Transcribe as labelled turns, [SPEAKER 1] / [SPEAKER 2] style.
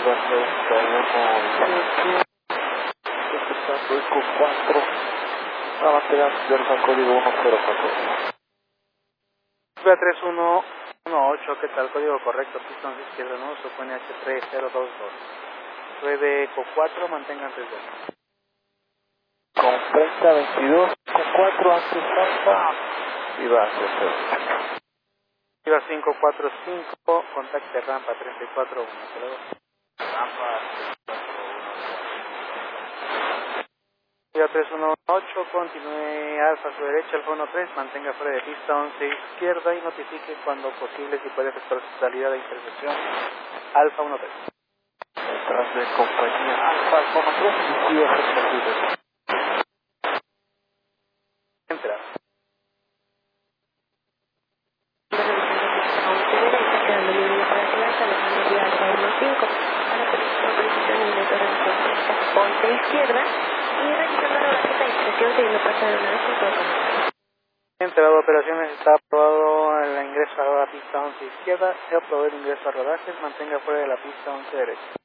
[SPEAKER 1] Viva 61, empezando Eco 4, a la pegada del código 1041.
[SPEAKER 2] Viva 3118, ¿qué tal? Código correcto, pistón izquierda en uso, pone H3022. 9 Eco 4, mantengan 3 2.
[SPEAKER 1] Con 3022, con 4 antes alfa, Viva 60.
[SPEAKER 2] Viva 545, contacte rampa 341.
[SPEAKER 1] Rampa.
[SPEAKER 2] Viva 3118, continúe alfa a su derecha, alfa 13, mantenga fuera de pista 11 izquierda y notifique cuando posible si puede efectuar su salida de intersección alfa 13.
[SPEAKER 1] Detrás de compañía alfa 13, y Viva 60.
[SPEAKER 2] Entra.
[SPEAKER 3] Ponte izquierda y revisando la tarjeta de instrucción que me pasaron una vez por todo.
[SPEAKER 2] Entrado operaciones, está aprobado el ingreso a la pista 11 izquierda, se aprobó el ingreso a rodajes, mantenga fuera de la pista 11 derecha.